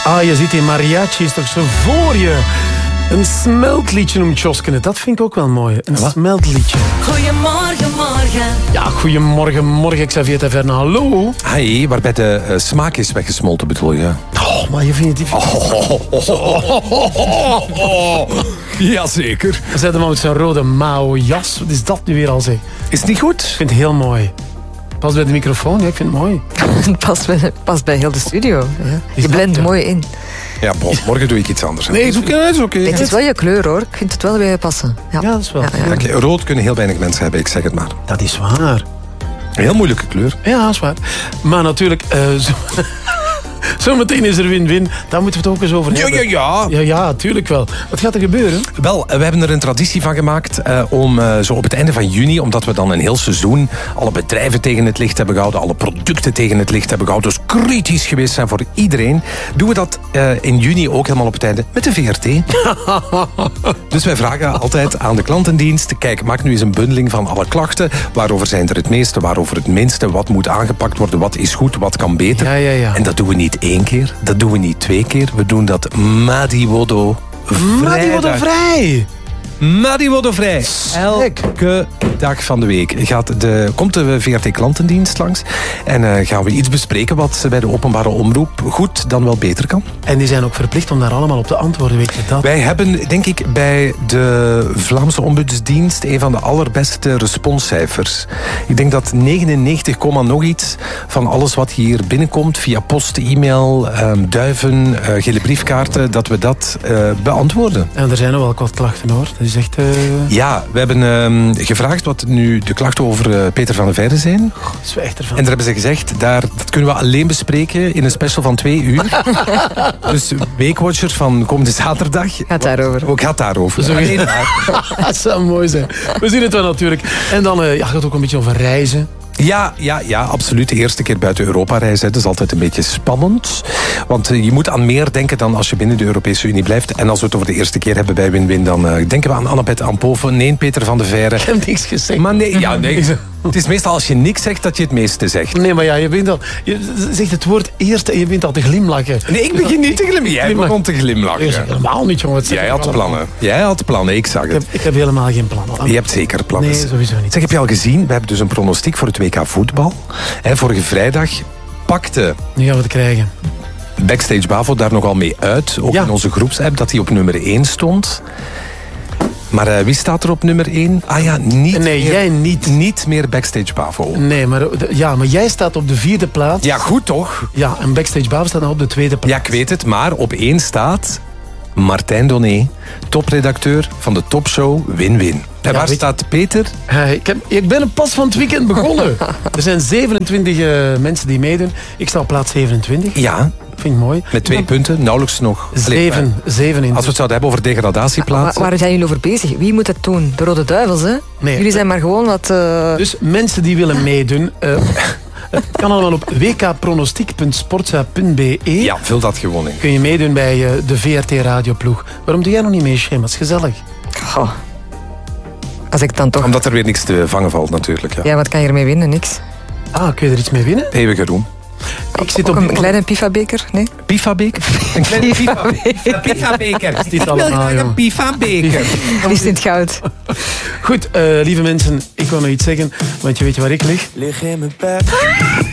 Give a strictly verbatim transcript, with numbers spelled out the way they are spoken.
Ah, je ziet die mariachi is toch zo voor je. Een smeltliedje noemt Joske het. Dat vind ik ook wel mooi. Een Wat? smeltliedje. Goedemorgen, morgen. Ja, goedemorgen, morgen. Xavier Taverne, hallo. Hi, waarbij de uh, smaak is weggesmolten, bedoel je? Oh, maar je vindt het... Oh, oh, oh, oh, oh, oh, oh. Jazeker. Zet hem met zo'n rode Mao-jas. Wat is dat nu weer al, zeg? Is het niet goed? Ik vind het heel mooi. Pas bij de microfoon, ja, ik vind het mooi. Past bij, past bij heel de studio. Ja. Je blendt mooi in. Ja, bon, morgen doe ik iets anders. Nee, het is oké. Het is, okay. het is wel je kleur, hoor. Ik vind het wel bij je passen. Ja, ja dat is wel. Ja, ja. Kijk, rood kunnen heel weinig mensen hebben, ik zeg het maar. Dat is waar. Een heel moeilijke kleur. Ja, dat is waar. Maar natuurlijk... Uh, zo... Zometeen is er win-win. Daar moeten we het ook eens over hebben. Ja, ja, ja. Ja, ja, tuurlijk wel. Wat gaat er gebeuren? Wel, we hebben er een traditie van gemaakt uh, om uh, zo op het einde van juni, omdat we dan een heel seizoen alle bedrijven tegen het licht hebben gehouden, alle producten tegen het licht hebben gehouden, dus kritisch geweest zijn voor iedereen, doen we dat uh, in juni ook helemaal op het einde met de V R T. Dus wij vragen altijd aan de klantendienst, kijk, maak nu eens een bundeling van alle klachten. Waarover zijn er het meeste, waarover het minste, wat moet aangepakt worden, wat is goed, wat kan beter. Ja, ja, ja. En dat doen we niet één keer, dat doen we niet twee keer. We doen dat Madiwodo vrijdag. Madiwodo vrij! Madiwodo vrij. Elke dag van de week gaat de, komt de V R T-klantendienst langs. En uh, gaan we iets bespreken wat bij de openbare omroep goed dan wel beter kan. En die zijn ook verplicht om daar allemaal op te antwoorden, weet je dat? Wij hebben, denk ik, bij de Vlaamse ombudsdienst een van de allerbeste responscijfers. Ik denk dat negenennegentig, nog iets van alles wat hier binnenkomt, via post, e-mail, um, duiven, uh, gele briefkaarten, dat we dat uh, beantwoorden. En er zijn nog wel wat klachten, hoor. Dat is echt... Uh... Ja, we hebben uh, gevraagd wat nu de klachten over uh, Peter van der Veijden zijn. Oh, zwijg ervan. En daar hebben ze gezegd, daar, dat kunnen we alleen bespreken in een special van twee uur. Dus Weekwatcher van komende zaterdag. Gaat daarover. Ook gaat daarover. Zo alleen daar. Dat zou mooi zijn. We zien het wel natuurlijk. En dan uh, ja, gaat het ook een beetje over reizen. Ja, ja, ja, absoluut. De eerste keer buiten Europa reizen, dat is altijd een beetje spannend. Want uh, je moet aan meer denken dan als je binnen de Europese Unie blijft. En als we het over de eerste keer hebben bij Win-Win, dan uh, denken we aan Annabeth Ampoven. Nee, Peter van der Veijden. Ik heb niks gezegd. Maar nee, ja, nee. Het is meestal als je niks zegt dat je het meeste zegt. Nee, maar ja, je, bent al, je zegt het woord eerst en je bent al te glimlachen. Nee, ik begin niet te glimlachen. Jij begon te glimlachen. Ik zeg helemaal niet, jongen. Jij had plannen. Jij had plannen, ik zag het. Ik heb, ik heb helemaal geen plannen. Je hebt zeker plannen. Nee, sowieso niet. Zeg, heb je al gezien? We hebben dus een pronostiek voor het W K voetbal. He, vorige vrijdag pakte... Nu gaan we het krijgen. Backstage Bavo daar nogal mee uit. Ook ja. in onze groepsapp, dat hij op nummer één stond. Maar uh, wie staat er op nummer één? Ah ja, niet nee, meer, jij niet. Niet meer Backstage Bavo. Nee, maar, ja, maar jij staat op de vierde plaats. Ja, goed toch? Ja, en Backstage Bavo staat nog op de tweede plaats. Ja, ik weet het, maar op één staat Martijn Donné, topredacteur van de topshow Win-Win. En ja, waar staat Peter? Uh, ik, heb, ik ben pas van het weekend begonnen. Er zijn zevenentwintig uh, mensen die meedoen. Ik sta op plaats zevenentwintig. Ja. Vind ik mooi. Met twee ja. punten, nauwelijks nog. Zeven, zeven in. Als we het zouden hebben over degradatieplaatsen. Waar, waar zijn jullie over bezig? Wie moet het doen? De Rode Duivels, hè? Nee. Jullie zijn maar gewoon wat... Uh... Dus mensen die willen meedoen... Uh, het kan allemaal op w k pronostiek punt sportza punt b e. Ja, vul dat gewoon in. Kun je meedoen bij uh, de V R T-radioploeg. Waarom doe jij nog niet mee, Shem? Dat is gezellig. Goh. Als ik dan toch... Omdat er weer niks te vangen valt, natuurlijk. Ja, ja wat kan je ermee winnen? Niks. Ah, kun je er iets mee winnen? Eeuwige roem. Ik zit op op een kleine Pifa-beker, nee? Pifa-beker? Een kleine Pifa-beker. Pifa-beker. Is dit allemaal, joh? Een Pifa-beker. Die is in het goud. Goed, uh, lieve mensen, ik wil nog iets zeggen, want je weet waar ik lig. Lig in mijn bed.